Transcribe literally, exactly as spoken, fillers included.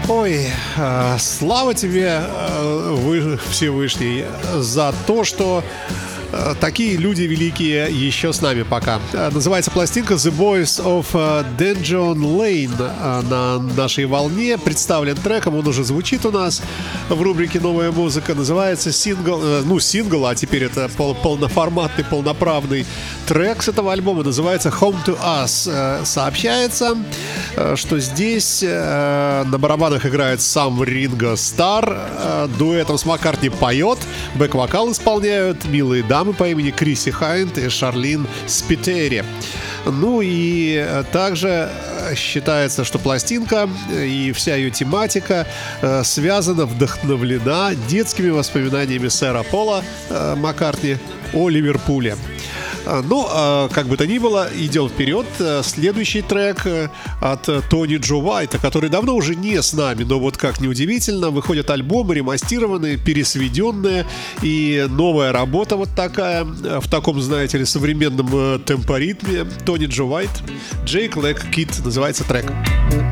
Ой, э, слава тебе, э, вы, Всевышний, за то, что э, такие люди великие еще с нами пока. Э, называется пластинка The Boys of э, Dungeon Lane э, на нашей волне. Представлен треком, он уже звучит у нас в рубрике «Новая музыка». Называется сингл, э, ну сингл, а теперь это пол, полноформатный, полноправный трек с этого альбома. Называется Home to Us. Э, сообщается, э, что здесь э, на барабанах играет сам Ринго Стар, э, дуэтом с Маккартни поет, бэк-вокал исполняют милые дамы по имени Криси Хайнд и Шарлин Спитери. Ну и также считается, что пластинка и вся ее тематика э, связана, вдохновлена детскими воспоминаниями сэра Пола э, Маккартни о Ливерпуле. Ну, как бы то ни было, идем вперед. Следующий трек от Тони Джо Уайта, который давно уже не с нами, но вот как неудивительно, выходят альбомы ремастированные, пересведенные, и новая работа вот такая, в таком, знаете ли, современном темпоритме. Тони Джо Уайт, Джейк Лэг Кид называется трек.